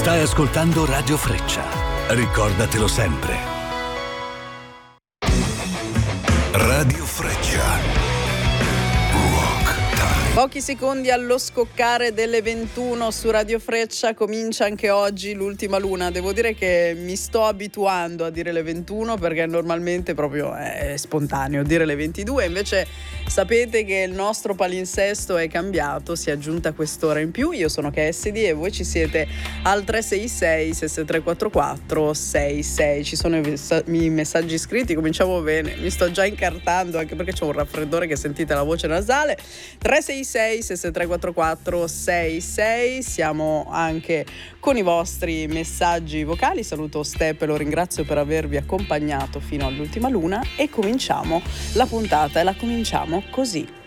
Stai ascoltando Radio Freccia. Ricordatelo sempre. Radio Freccia. Pochi secondi allo scoccare delle 21 su Radio Freccia, comincia anche oggi l'ultima luna. Devo dire che mi sto abituando a dire le 21 perché normalmente proprio è spontaneo dire le 22, invece sapete che il nostro palinsesto è cambiato, si è aggiunta quest'ora in più. Io sono KSD e voi ci siete al 366 6344 66. Ci sono i messaggi scritti, cominciamo bene, mi sto già incartando anche perché c'ho un raffreddore che sentite la voce nasale. 366 6344 66. Siamo anche con i vostri messaggi vocali. Saluto Step e lo ringrazio per avervi accompagnato fino all'ultima luna e cominciamo la puntata e la cominciamo così.